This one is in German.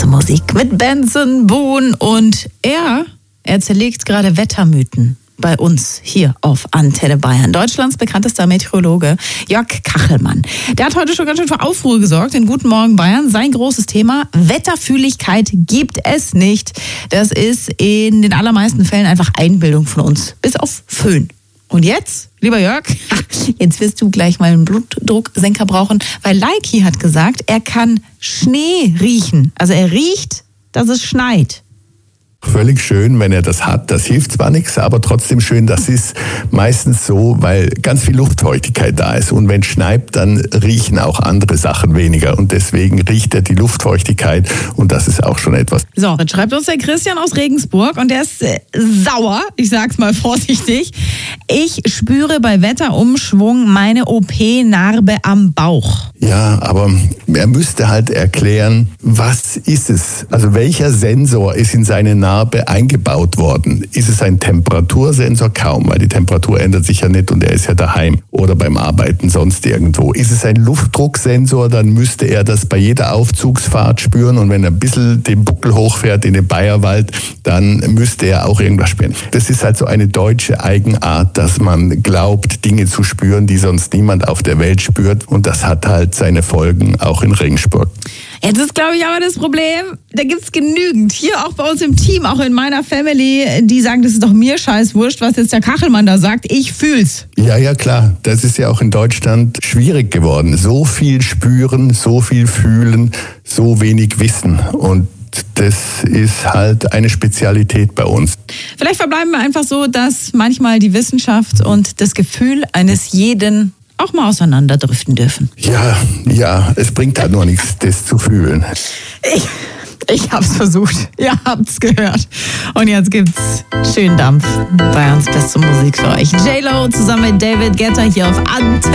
Musik mit Benson Boone und er zerlegt gerade Wettermythen bei uns hier auf Antenne Bayern. Deutschlands bekanntester Meteorologe Jörg Kachelmann. Der hat heute schon ganz schön für Aufruhr gesorgt in Guten Morgen Bayern. Sein großes Thema: Wetterfühligkeit gibt es nicht. Das ist in den allermeisten Fällen einfach Einbildung von uns, bis auf Föhn. Und jetzt, lieber Jörg, jetzt wirst du gleich mal einen Blutdrucksenker brauchen, weil Leiki hat gesagt, er kann Schnee riechen. Also er riecht, dass es schneit. Völlig schön, wenn er das hat. Das hilft zwar nichts, aber trotzdem schön. Das ist meistens so, weil ganz viel Luftfeuchtigkeit da ist. Und wenn es schneit, dann riechen auch andere Sachen weniger. Und deswegen riecht er die Luftfeuchtigkeit. Und das ist auch schon etwas. So, dann schreibt uns der Christian aus Regensburg. Und der ist sauer. Ich sag's mal vorsichtig. Ich spüre bei Wetterumschwung meine OP-Narbe am Bauch. Ja, aber er müsste halt erklären, was ist es? Also welcher Sensor ist in seine Narbe eingebaut worden? Ist es ein Temperatursensor? Kaum, weil die Temperatur ändert sich ja nicht und er ist ja daheim oder beim Arbeiten sonst irgendwo. Ist es ein Luftdrucksensor? Dann müsste er das bei jeder Aufzugsfahrt spüren und wenn er ein bisschen den Buckel hochfährt in den Bayerwald, dann müsste er auch irgendwas spüren. Das ist halt so eine deutsche Eigenart, dass man glaubt, Dinge zu spüren, die sonst niemand auf der Welt spürt, und das hat halt seine Folgen auch in Regensburg. Jetzt ist, glaube ich, aber das Problem, da gibt's genügend. Hier auch bei uns im Team, auch in meiner Family, die sagen, das ist doch mir scheißwurscht, was jetzt der Kachelmann da sagt. Ich fühl's. Ja, klar. Das ist ja auch in Deutschland schwierig geworden. So viel spüren, so viel fühlen, so wenig wissen. Und das ist halt eine Spezialität bei uns. Vielleicht verbleiben wir einfach so, dass manchmal die Wissenschaft und das Gefühl eines jeden auch mal auseinanderdriften dürfen. Ja, es bringt halt nur nichts, das zu fühlen. Ich hab's versucht. Ihr habt's gehört. Und jetzt gibt's schön Dampf. Bayerns beste Musik für euch. J-Lo zusammen mit David Guetta hier auf Antenne.